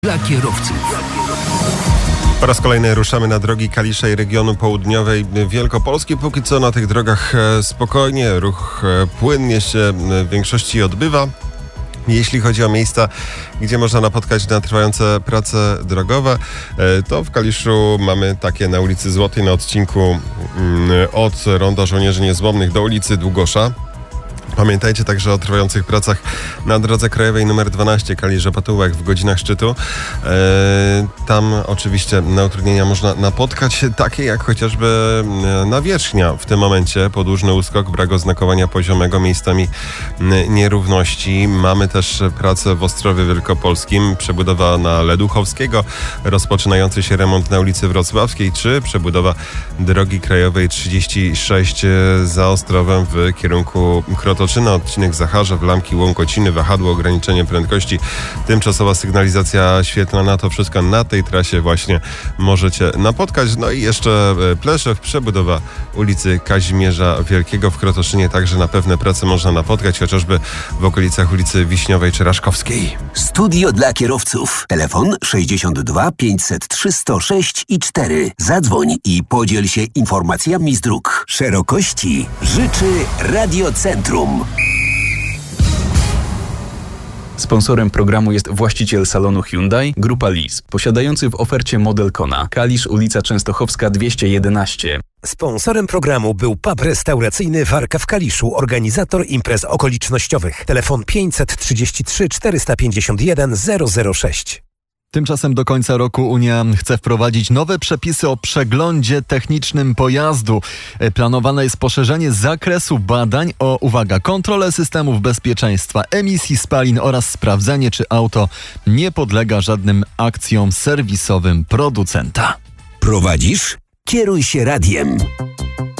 Dla kierowców. Po raz kolejny ruszamy na drogi Kalisza i regionu południowej Wielkopolski. Póki co na tych drogach spokojnie, ruch płynnie się w większości odbywa. Jeśli chodzi o miejsca, gdzie można napotkać na trwające prace drogowe, to w Kaliszu mamy takie na ulicy Złotej na odcinku od Ronda Żołnierzy Niezłomnych do ulicy Długosza. Pamiętajcie także o trwających pracach na drodze krajowej nr 12 Kalisz-Opatołek w godzinach szczytu. Tam oczywiście na utrudnienia można napotkać, takie jak chociażby nawierzchnia w tym momencie, podłużny uskok, brak oznakowania poziomego, miejscami nierówności. Mamy też pracę w Ostrowie Wielkopolskim, przebudowa na Leduchowskiego, rozpoczynający się remont na ulicy Wrocławskiej, czy przebudowa drogi krajowej 36 za Ostrowem w kierunku Krotoczyna, odcinek Zacharzew, Lamki, Łąkociny, wahadło, ograniczenie prędkości, tymczasowa sygnalizacja świetlna. To wszystko na tej trasie właśnie możecie napotkać. No i jeszcze Pleszew, przebudowa ulicy Kazimierza Wielkiego w Krotoszynie. Także na pewne prace można napotkać, chociażby w okolicach ulicy Wiśniowej czy Raszkowskiej. Studio dla kierowców. Telefon 62 503 106 i 4. Zadzwoń i podziel się informacjami z dróg. Szerokości życzy Radiocentrum. Sponsorem programu jest właściciel salonu Hyundai, Grupa Lis, posiadający w ofercie model Kona. Kalisz, ulica Częstochowska 211. Sponsorem programu był pub restauracyjny Warka w Kaliszu, organizator imprez okolicznościowych. Telefon 533 451 006. Tymczasem do końca roku Unia chce wprowadzić nowe przepisy o przeglądzie technicznym pojazdu. Planowane jest poszerzenie zakresu badań o, uwaga, kontrolę systemów bezpieczeństwa, emisji spalin oraz sprawdzenie, czy auto nie podlega żadnym akcjom serwisowym producenta. Prowadzisz? Kieruj się radiem.